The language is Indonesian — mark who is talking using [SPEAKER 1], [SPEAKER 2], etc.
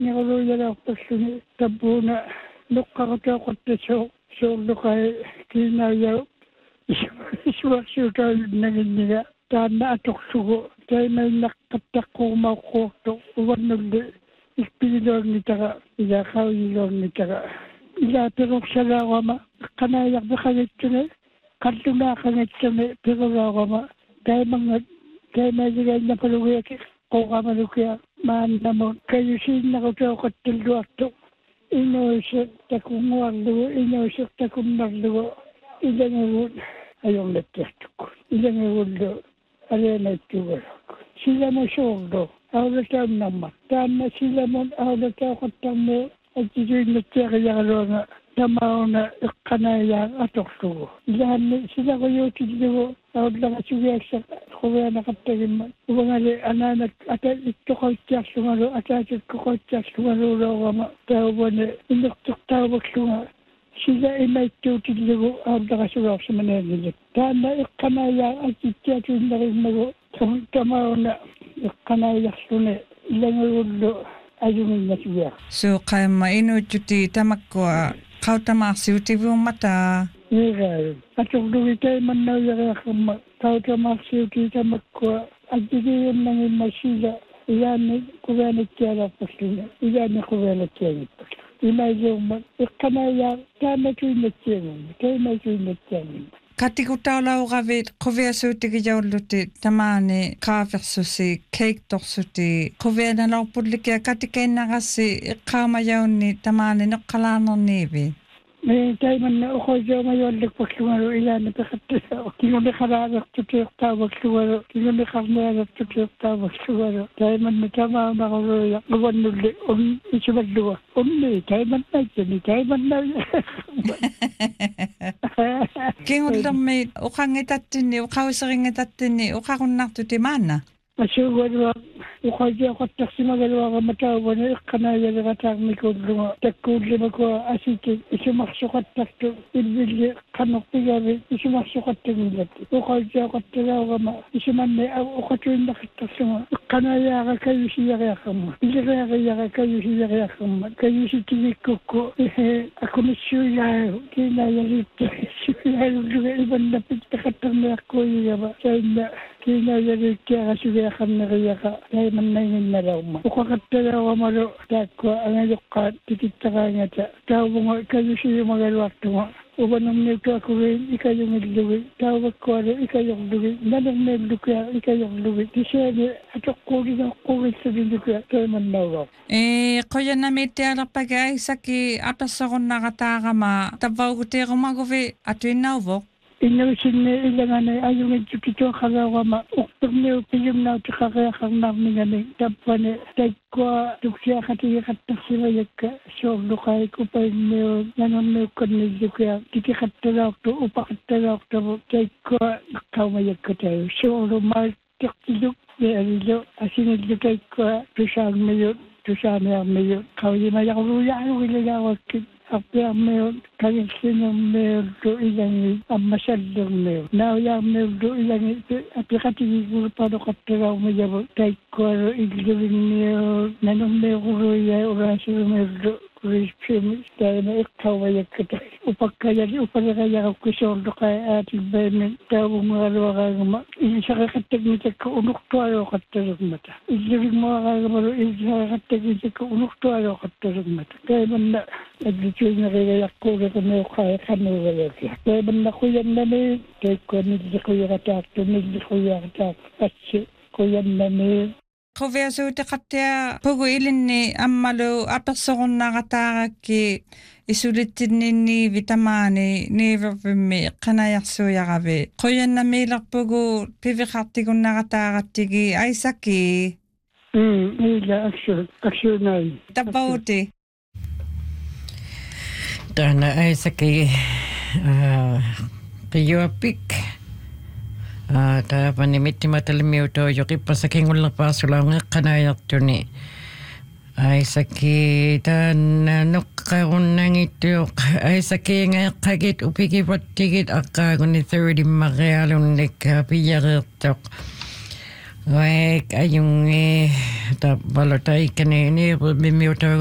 [SPEAKER 1] niquluyalartassuni tabbuuna nuqqaqutaaquttasu suurluqai kiinaayaw isuarsuutaayunnaginniga taanna atorsugu taimaillaqqattaqquumauqquurtu uvannulli ikpigiloornitaqa ilaaqauyiloornitaqa ila perursalaarama qanaayarpeqagitsune qallunaaqangitsune perulaarama taimaigigainnapalugiaki qoqamalukia maannamo kayusiinnaqutauqattalluartu inuisek takunguarlugu inuisek takunnarlugu ilangaguut ajornattiartukku ilangagullu aleenaittugalakku silamusuurlu aulataannamma taanna silamun aulatauqattarmu ajjisuinnattiaqiyaqaluanga tamauna iqqanaayaa atorlugu ilaanni silaquyuutillugu aullaqasugiaksaq quveanaqattagimma uvangali anaanak ata ittoqoittiarlugalu ataatikkoqoittiarlugaluuloorama tauvane inertortaavakluga sila imaittuutillugu aullaqasugaarsimaneangillik taanna iqqanaayaa ajjittiatuinnarimmagu tamauna iqqanaayarlune ilangagullu ajunginnasugiaq
[SPEAKER 2] suuqaimma inuutjuti tamakkua qautamaarsiutiviummata
[SPEAKER 1] Iya, aturlugi taimannauyareaqamma qautamaarsiuti tamakkua ajjigiyunnangimma sila ilaanni quveanattialarpalluna ilaanni quveanattiagippalu imailuumma iqqanaayaa taannatuinnattiagumma taimatuinnattiagumma
[SPEAKER 2] Katikutaulaugavit quviasuutigijaulluti tamaani qaafersusi keiktorsuti quvianalarpullikia katikainnagassi iqqaamajaunni tamaani neqqalaanerniivi
[SPEAKER 1] taimanna uqoisoamajuallakpaklugalu ilaanni peqattisa kiguni qalaalertutiiqtaavaklugalu kiguni qarnialertutiiqtaavaklugalu taimanna tamaanaquluya uvannulli isumalluga unni taimannaittani taimannauya
[SPEAKER 2] Kingullermi uqangitattinni uqauseringitattinni uqarunnartuti maanna
[SPEAKER 1] Asuugalua uqajiaqattaqsimagaluaqa matauvani iqqanaayaliqataarmikulluga takkuullimakua asiti isumarsuqattartu ilvilli qanorpigavi isumarsuqattagillatti uqajiaqattalauqama isumanni uqatuinnaqittarsuga iqqanaayaaqa kayusiyariaqamma iliriaqiyaqa kayusiyariaqamma kayusitigikkukku akunissuilaagu kiinaayaliitta suilaalulluga imannapittaqattarniaqquuyigava sainna kiinaayaliikkiaqasugiaqanneriyaqa taimannaiginnalaumma uqaqattalauqamalu taakkua angajoqqaat tikittaqaangata tauvunga kayusiyumagaluartuga uvanumniutuakugiin ikayungillugi tauvakkualu ikayorlugi nanerneellukia ikayorlugi tiseeni atoqquuligaqqugillugilukia taimannauga
[SPEAKER 2] qoyanamiittialerpagi aisaki apassorunnaqataaqama tavauguteerumaguvi atuinnauvoq
[SPEAKER 1] Innusinni ilangani ayungittukituaqalauqama uqturniu piyumnautiqaqiaqarnaarningani tappani taikkua tuksiaqatigiqattarsimayakka soorluqai kupainniu nanerniukkannillukia tikiqattalaortu upaqattalaortavu taikkua iqqaumayakkatayu soorlumaal tiqtiluk mialillu asinillu taikkua tusaamiarmiyu qauyimayaqluuyaalugilaawakki Apiarmeut kagissinermeultu ilangi ammasallermeut nauyaarmeultu ilangi apiqatigigulpadoqattalaumajavu taikkualu illuginniu nanermeequluiya uraasumeultu rispimi taima iqqaumayakkata upakkajali upaliqajarukkisoorluqai aatilbaimin taavungaluaqaagama ilisaqaqattagmitakka unuqtualuoqattalugmata illugimmuaqaagamalu ilisaqaqattagmitakka unuqtualuoqattalugmata taimanna adlichuineriqayaqquuliqameuqaiqanuugalaki taimanna quyannami taikkuanilliquyaqataaqtu nilliquyaqataaq assi quyannami
[SPEAKER 2] Quviasuutiqattia pugu ilinni ammalu apersorunnaqataaqakki isulittinninni vitamaani niivervimmi qanayarsuuyaqavi quyannamiilerpugu piviqartigunnaqataaqattigi aisaki
[SPEAKER 1] ila aksuunai
[SPEAKER 2] tappauti
[SPEAKER 3] tana aisaki qiyuapik taapani mittimatalmiuto yoqippasakingullerpaasulaungeqqanaayartuni aisaki taanna nuqqarunnangittuuq aisakiingaeqqagit upikivattigit aqqaaguni 30 marialunnik piyareertoq waik ayungi ta valota ikane ni miuta